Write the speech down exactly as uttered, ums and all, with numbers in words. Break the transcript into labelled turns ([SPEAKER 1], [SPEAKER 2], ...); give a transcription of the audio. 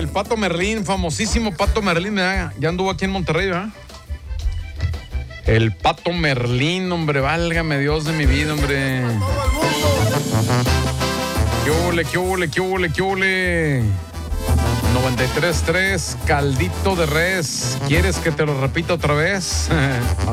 [SPEAKER 1] el Pato Merlín, famosísimo Pato Merlín, ¿verdad? Ya anduvo aquí en Monterrey, ¿verdad? El Pato Merlín, hombre, válgame Dios de mi vida, hombre. ¿Qué ole, qué ole, qué ole, qué ole? noventa y tres tres, caldito de res. ¿Quieres que te lo repita otra vez?